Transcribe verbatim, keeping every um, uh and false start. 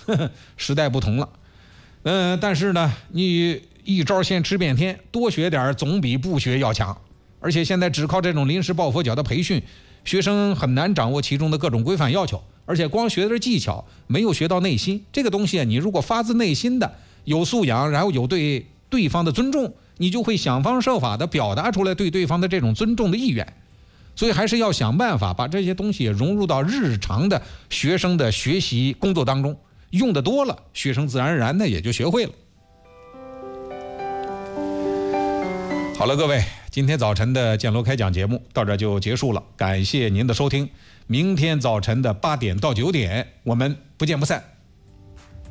呵呵，时代不同了。嗯、呃，但是呢，你一招先吃遍天，多学点总比不学要强。而且现在只靠这种临时抱佛脚的培训，学生很难掌握其中的各种规范要求，而且光学的是技巧，没有学到内心。这个东西啊，你如果发自内心的有素养，然后有对对方的尊重，你就会想方设法的表达出来对对方的这种尊重的意愿。所以还是要想办法把这些东西融入到日常的学生的学习工作当中，用的多了，学生自然而然的也就学会了。好了，各位，今天早晨的建楼开讲节目到这就结束了，感谢您的收听。明天早晨的八点到九点，我们不见不散。